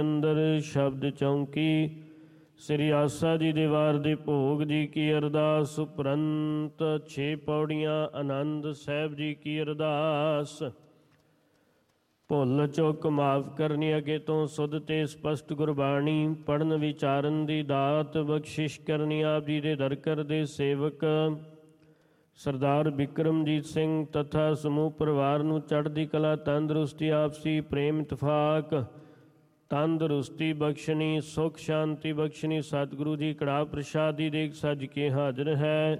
ਅੰਦਰ ਸ਼ਬਦ ਚੌਂਕੀ। ਸ੍ਰੀ ਆਸਾ ਜੀ ਦੇ ਵਾਰ ਦੇ ਭੋਗ ਜੀ ਕੀ ਅਰਦਾਸ ਉਪਰੰਤ 6 ਪੌੜੀਆਂ ਆਨੰਦ ਸਾਹਿਬ ਜੀ ਕੀ ਅਰਦਾਸ। ਭੁੱਲ ਚੁੱਕ ਮਾਫ ਕਰਨੀ, ਅੱਗੇ ਤੋਂ ਸੁਧ ਤੇ ਸਪਸ਼ਟ ਗੁਰਬਾਣੀ ਪੜ੍ਹਨ ਵਿਚਾਰਨ ਦੀ ਦਾਤ ਬਖਸ਼ਿਸ਼ ਕਰਨੀ। ਆਪ ਜੀ ਦੇ ਦਰ ਕਰਦੇ ਸੇਵਕ ਸਰਦਾਰ ਬਿਕਰਮਜੀਤ ਸਿੰਘ ਤਥਾ ਸਮੂਹ ਪਰਿਵਾਰ ਨੂੰ ਚੜ੍ਹਦੀ ਕਲਾ, ਤੰਦਰੁਸਤੀ, ਆਪਸੀ ਪ੍ਰੇਮ ਇਤਫਾਕ, ਤੰਦਰੁਸਤੀ ਬਖਸ਼ਣੀ, ਸੁਖ ਸ਼ਾਂਤੀ ਬਖਸ਼ਣੀ। ਸਤਿਗੁਰੂ ਜੀ ਕੜਾਹ ਪ੍ਰਸ਼ਾਦ ਦੀ ਦੇਗ ਸੱਜ ਕੇ ਹਾਜ਼ਰ ਹੈ।